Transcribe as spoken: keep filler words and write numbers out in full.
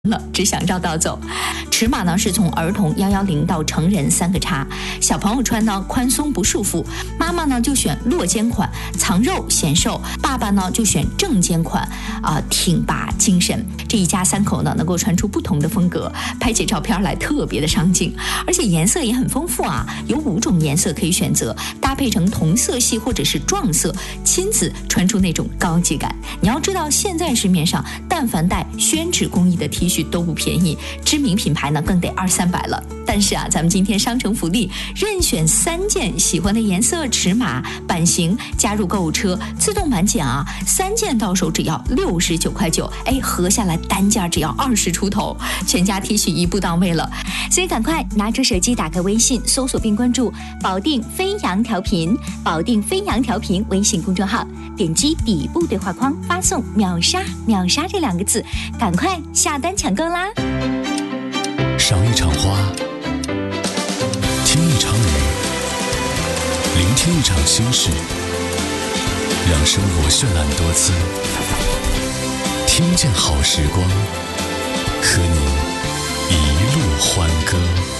了，只想绕道走。尺码呢是从儿童幺幺零到成人三个叉，小朋友穿呢宽松不束缚，妈妈呢就选落肩款，藏肉显瘦，爸爸呢就选正肩款，啊、呃、挺拔精神。这一家三口呢能够穿出不同的风格，拍起照片来特别的上镜，而且颜色也很丰富啊，有五种颜色可以选择，搭配成同色系或者是撞色，亲子穿出那种高级感。你要知道，现在市面上但凡带宣纸工艺的 T 恤都不便宜，知名品牌呢更得二三百了。但是啊，咱们今天商城福利，任选三件喜欢的颜色、尺码、版型，加入购物车自动满减啊，三件到手只要六十九块九，哎，合下来单价只要二十出头，全家 T 恤一步到位了。 所以赶快拿出手机，打开微信，搜索并关注保定飞扬调频，保定飞扬调频微信公众号，点击底部对话框发送秒杀秒杀这两个字，赶快下单抢购啦！ 赏一场花，听一场雨，聆听一场心事，让生活绚烂多姿，听见好时光，和你一路欢歌。